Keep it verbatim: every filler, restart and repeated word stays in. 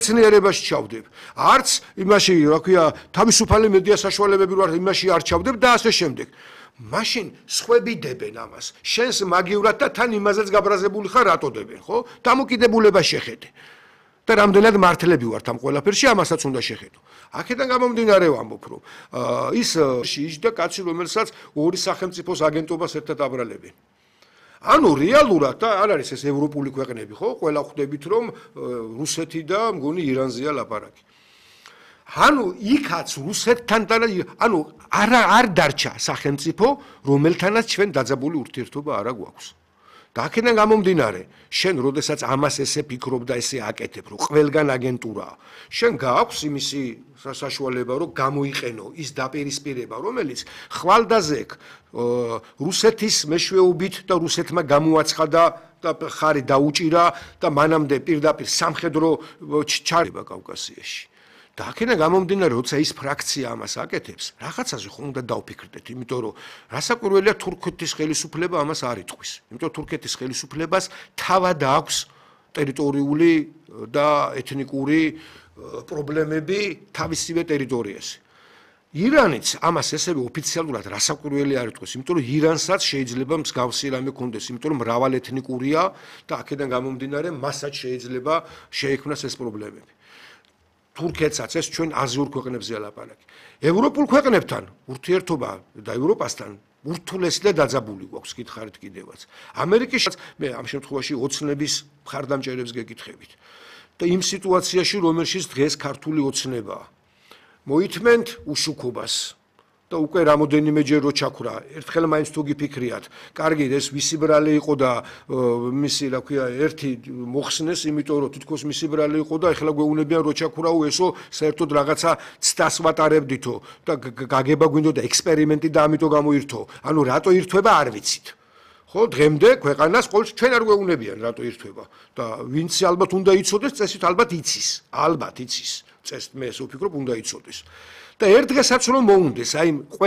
მეცნიერებაში ჩავდებ. არც იმაში, რა ქვია, თავისუფალი მედია საშუალებები რო არ იმაში არ ჩავდებ და ასე შემდეგ. მაშინ სხვები დებენ ამას. შენს მაგივრად და თან იმაზეც გაბრაზებული ხარ რატოდებენ, ხო? დამოკიდებულება შეხედე. და რამდენად მართლები ვართ ამ ყველაფერში, ამასაც უნდა შეხედო. აქედან გამომდინარე ვამბობ, რომ ის იჯდა კაცი, რომელსაც ორი სახელმწიფოს აგენტობას ერთად აბრალებენ. ანუ რეალურად და არ არის ეს ევროპული ქვეყნები, ხო? ყველა ხვდებით, რომ რუსეთი და მგონი ირანზეა ლაპარაკი. ანუ იქაც რუსეთთან და ანუ არ არ დარჩა სახელმწიფო, რომელთანაც ჩვენ დაძაბული ურთიერთობა არა გვაქვს. და აქედან გამომდინარე, შენ როდესაც ამას ესე ფიქრობ და ესე აკეთებ, რომ ყველგან აგენტურაა, შენ გააქვს იმისი საშუალება, რომ გამოიყენო ის დაპირისპირება, რომელიც ხვალდაზექ რუსეთის მეშვეობით და რუსეთმა გამოაცხადა და ხარი დაუჭირა და მანამდე პირდაპირ სამხედრო ჩარევა კავკასიაში. და აქედან გამომდინარე, როცა ის ფრაქცია ამას აკეთებს, რაღაცაზე ხომ უნდა დავფიქრდეთ, იმიტომ რომ რასაკვირველია თურქეთის ხელისუფლება ამას არ იტყვის. იმიტომ რომ თურქეთის ხელისუფლებას თავად აქვს ტერიტორიული და ეთნიკური პრობლემები თავისივე ტერიტორიაზე. ირანიც ამას ესევე ოფიციალურად რასაკვირველი არ იტყვის, იმიტომ რომ ირანსაც შეიძლება მსგავსი რამე ქონდეს, იმიტომ რომ მრავალეთნიკურია და აქედან გამომდინარე, მასაც შეიძლება შეექმნას ეს პრობლემები. თურქეთსაც ეს ჩვენ აზიურ ქვეყნებზე ალაპარაკი. ევროპულ ქვეყნებთან ურთიერთობა და ევროპასთან ურთულესი და დაძაბული გვაქვს, გითხარით კიდევაც. ამერიკაშიც მე ამ შემთხვევაში ოცნების მხარდამჭერებს გეკითხებით. და იმ სიტუაციაში, რომელშიც დღეს ქართული ოცნებაა. მოითმენთ უშუქობას და უკვე რამოდენიმეჯერ რო ჩაქვრა, ერთხელ მაინც თუ გიფიქრიათ, კარგი ეს ვისი ბრალი იყო და მისი, რა ქვია, ერთი მოხსნეს, იმიტომ რომ თითქოს მისი ბრალი იყო და ეხლა გვეუბნებიან რო ჩაქვრაო ესო, საერთოდ რაღაცა ცდას ვატარებდითო და გაგება გვინდოდა ექსპერიმენტი და ამიტომ გამოირთო. ანუ რატო ირთვება არ ვიცით. ხო, დღემდე ქვეყანას ყოველთვის ჩვენ არ გვეუბნებიან რატო ირთვება და ვინც ალბათ უნდა იცოდეს, წესით ალბათ იცის. ალბათ იცის. წესით მე ესე ვფიქრობ, უნდა იცოდეს. და ერთ დღესაც რომ მოუნდეს, აი